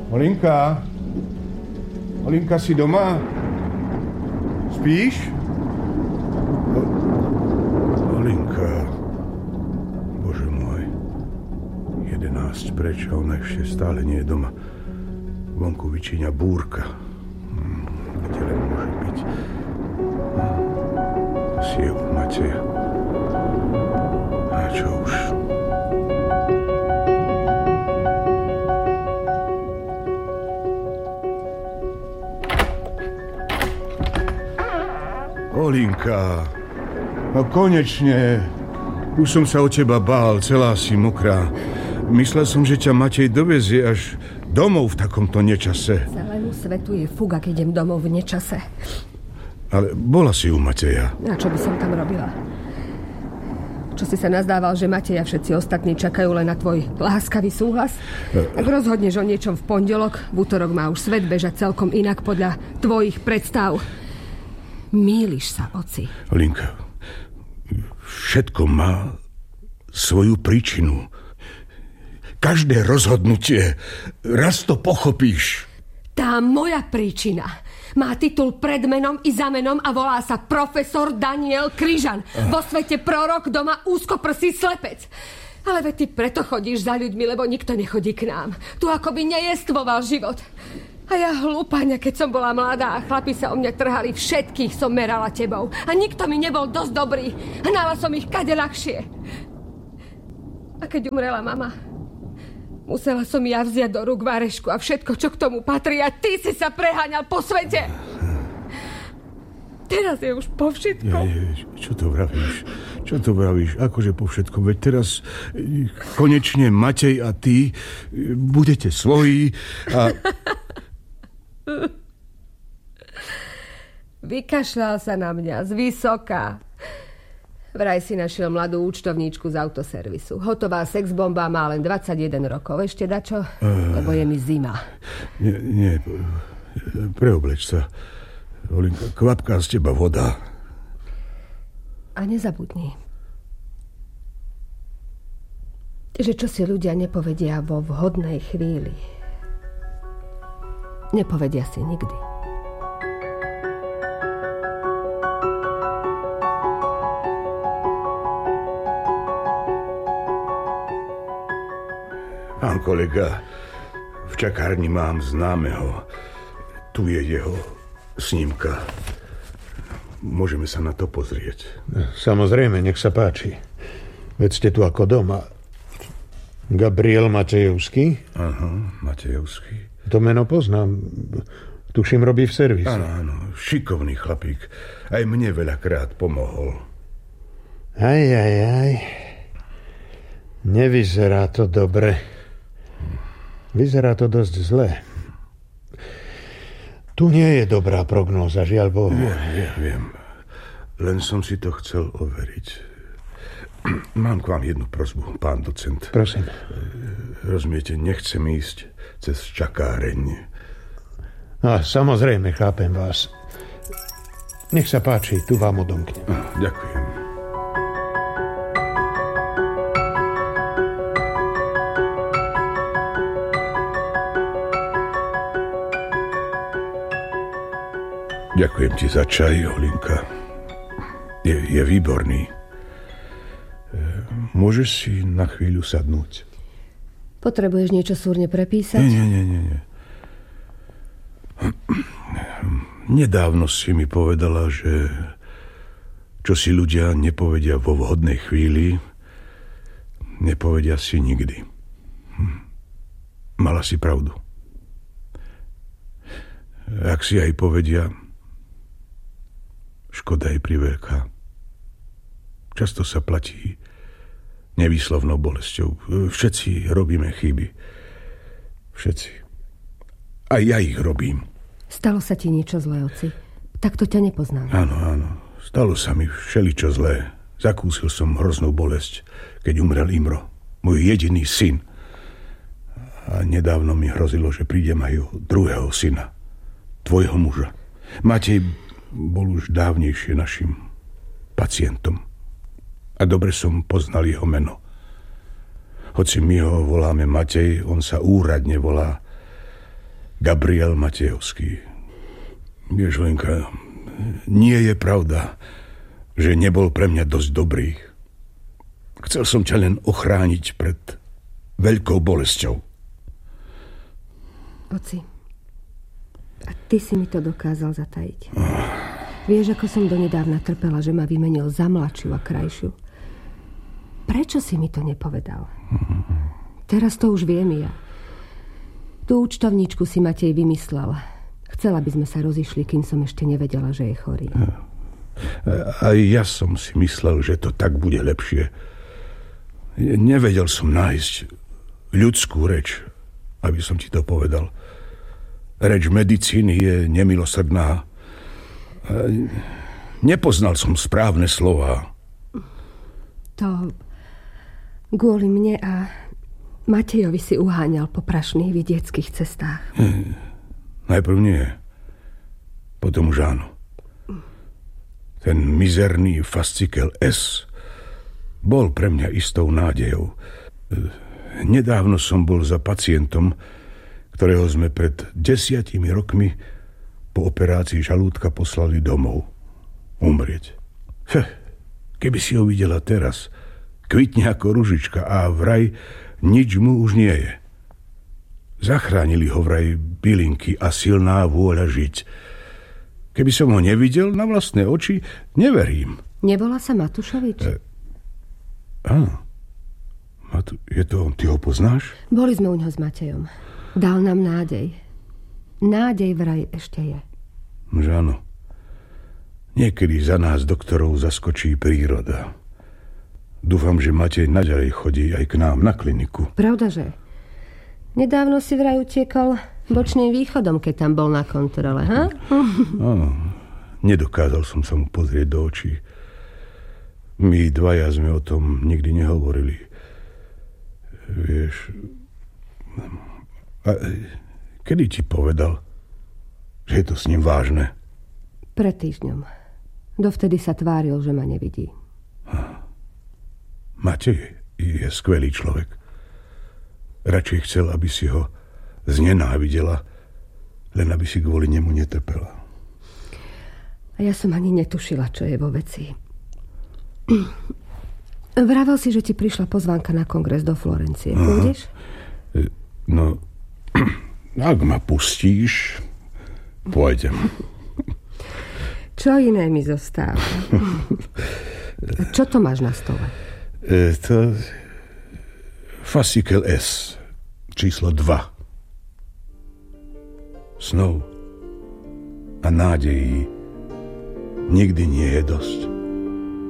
Olinka? Olinka, si doma? Spíš? Olinka. Bože môj. 11 preč a ona ešte stále nie je doma. Vonku vyčíňa búrka. Kde len môže byť? Si je u Mateja. A čo už? Olinka, no konečne. Už som sa o teba bál, celá si mokrá. Myslel som, že ťa Matej dovezie až domov v takomto nečase. Celému svetu je fuga, keď idem domov v nečase. Ale bola si u Mateja. A čo by som tam robila? Čo si sa nazdával, že Matej a všetci ostatní čakajú len na tvoj láskavý súhlas? Ak rozhodneš o niečom v pondelok, v utorok má už svet bežať celkom inak podľa tvojich predstav. Mýliš sa, oci. Olinka, všetko má svoju príčinu. Každé rozhodnutie, raz to pochopíš. Tá moja príčina má titul pred menom i za menom a volá sa profesor Daniel Kryžan. Vo svete prorok, doma úzkoprsý slepec. Ale veď ty preto chodíš za ľuďmi, lebo nikto nechodí k nám. Tu akoby nejestvoval život. A ja hlúpaňa, keď som bola mladá a chlapi sa o mňa trhali, všetkých som merala tebou. A nikto mi nebol dosť dobrý. Hnala som ich kade ľahšie. A keď umrela mama, musela som ja vziať do rúk varešku a všetko, čo k tomu patrí. A ty si sa preháňal po svete. Teraz je už po všetkom. Čo to vravíš? Čo to vravíš? Akože po všetkom? Veď teraz konečne Matej a ty budete svoji a... Vykašľal sa na mňa zvysoka. Vraj si našiel mladú účtovníčku z autoservisu. Hotová sexbomba, má len 21 rokov. Ešte dačo? Lebo je mi zima. Nie, preobleč sa. Olinka, kvapká z teba voda. A nezabudni, že čo si ľudia nepovedia vo vhodnej chvíli, nepovedia si nikdy. Pán kolega, v čakárni mám známeho. Tu je jeho snímka. Môžeme sa na to pozrieť. Samozrejme, nech sa páči. Veď ste tu ako doma. Gabriel Matejovský? Aha, Matejovský. To meno poznám. Tuším, robí v servise. Áno, šikovný chlapík. Aj mne veľakrát pomohol. Aj. Nevyzerá to dobre. Vyzerá to dosť zle. Tu nie je dobrá prognóza, žiaľ Bohu. Viem. Len som si to chcel overiť. Mám k vám jednu prosbu, pán docent. Prosím. Rozumiete, nechcem ísť cez čakáreň. Samozrejme, chápem vás. Nech sa páči, tu vám odomknem. Ďakujem. Ďakujem ti za čaj, Olinka. Je výborný. Môžeš si na chvíľu sadnúť? Potrebuješ niečo súrne prepísať? Nie. Nedávno si mi povedala, že čo si ľudia nepovedia vo vhodnej chvíli, nepovedia si nikdy. Mala si pravdu. Ak si aj povedia, škoda je priveľká. Často sa platí nevýslovnou bolesťou. Všetci robíme chyby. Všetci. A ja ich robím. Stalo sa ti niečo zlé, oci? Takto ťa nepoznám. Áno. Stalo sa mi všeličo zlé. Zakúsil som hroznú bolesť, keď umrel Imro, môj jediný syn. A nedávno mi hrozilo, že prídem aj o druhého syna, tvojho muža. Matej bol už dávnejšie našim pacientom. A dobre som poznal jeho meno. Hoci my ho voláme Matej, on sa úradne volá Gabriel Matejovský. Vieš, Lenka, nie je pravda, že nebol pre mňa dosť dobrý. Chcel som ťa len ochrániť pred veľkou bolesťou. Oci, a ty si mi to dokázal zatajiť. Vieš, ako som donedávna trpela, že ma vymenil za mladšiu a krajšiu. Prečo si mi to nepovedal? Teraz to už viem ja. Tú účtovníčku si Matej vymyslel. Chcela by sme sa rozišli, kým som ešte nevedela, že je chorý. Aj ja som si myslel, že to tak bude lepšie. Nevedel som nájsť ľudskú reč, aby som ti to povedal. Reč medicíny je nemilosrdná. Nepoznal som správne slová. To kvôli mne a Matejovi si uháňal po prašných vidieckých cestách. Najprv nie. Potom už áno. Ten mizerný fascikel S bol pre mňa istou nádejou. Nedávno som bol za pacientom, ktorého sme pred 10 rokmi po operácii žalúdka poslali domov. Umrieť. Keby si ho videla teraz, kvitne ako ružička a vraj nič mu už nie je. Zachránili ho vraj bylinky a silná vôľa žiť. Keby som ho nevidel na vlastné oči, neverím. Nebola sa Matušovič? Áno. Je to on, ty ho poznáš? Boli sme u ňoho s Matejom. Dal nám nádej. Nádej vraj ešte je. Že áno. Niekedy za nás doktorov zaskočí príroda. Dúfam, že Matej naďalej chodí aj k nám na kliniku. Pravda, že? Nedávno si vraj utiekol bočným východom, keď tam bol na kontrole, ha? Áno. Nedokázal som sa mu pozrieť do očí. My dvaja sme o tom nikdy nehovorili. Vieš... A kedy ti povedal, že je to s ním vážne? Pred týždňom. Dovtedy sa tváril, že ma nevidí. Matej je skvelý človek. Radšej chcel, aby si ho znenávidela, len aby si kvôli nemu netrpela. A ja som ani netušila, čo je vo veci. Vravel si, že ti prišla pozvánka na kongres do Florencie. Pôjdeš? No, ak ma pustíš, pôjdem. Čo iné mi zostáva? Čo to máš na stole? To fascikel S, číslo 2. Snov a nádejí nikdy nie je dosť.